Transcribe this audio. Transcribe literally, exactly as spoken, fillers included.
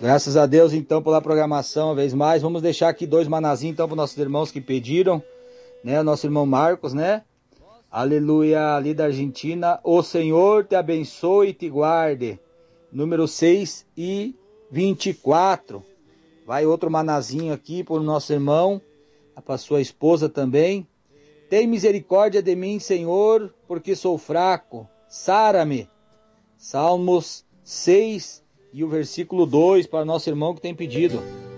Graças a Deus, então, pela programação, uma vez mais. Vamos deixar aqui dois manazinhos, então, para os nossos irmãos que pediram, né? Nosso irmão Marcos, né? Aleluia, ali da Argentina. O Senhor te abençoe e te guarde. Número seis e vinte e quatro. Vai outro manazinho aqui para o nosso irmão, para sua esposa também. Tem misericórdia de mim, Senhor, porque sou fraco. Sara-me. Salmos seis e o versículo dois para nosso irmão que tem pedido.